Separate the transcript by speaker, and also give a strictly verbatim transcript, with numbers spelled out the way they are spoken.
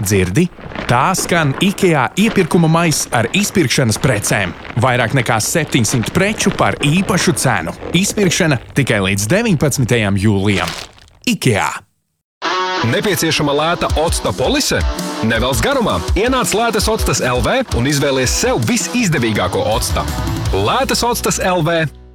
Speaker 1: Dzirdi? Tā skan IKEA iepirkuma maiss ar izpirkšanas precēm. Vairāk nekā septiņsimt preču par īpašu cenu. Izpirkšana tikai līdz deviņpadsmitajam jūlijam. IKEA.
Speaker 2: Nepieciešama lēta octa polise? Nevelc garumā. Ienāc Lētas Octas L V un izvēlies sev visizdevīgāko octa. Lētas Octas L V.